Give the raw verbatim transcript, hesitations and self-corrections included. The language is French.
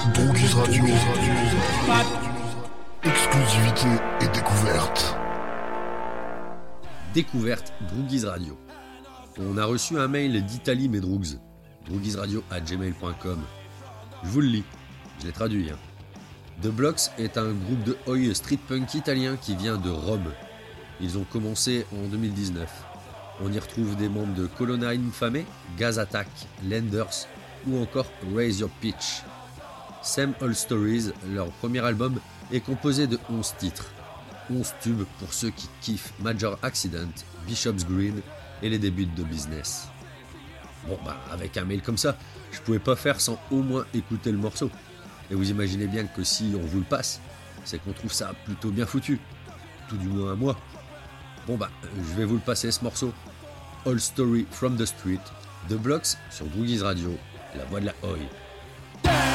Droguise Radio. Exclusivité et découverte. Découverte Droguise Radio. On a reçu un mail d'Italie Medrugs, droguiseradio arobase gmail point com. Je vous le lis, je l'ai traduit. Hein. The Blocks est un groupe de oi street punk italien qui vient de Rome. Ils ont commencé en deux mille dix-neuf. On y retrouve des membres de Colonna Infame, Gas Attack, Lenders ou encore Raise Your Pitch. Same Old Stories, leur premier album, est composé de onze titres. onze tubes pour ceux qui kiffent Major Accident, Bishop's Green et les débuts de Business. Bon bah avec un mail comme ça, je pouvais pas faire sans au moins écouter le morceau. Et vous imaginez bien que si on vous le passe, c'est qu'on trouve ça plutôt bien foutu. Tout du moins à moi. Bon bah, je vais vous le passer ce morceau. All Story from the Street, The Blocks sur Droguise Radio, la voix de la Oi.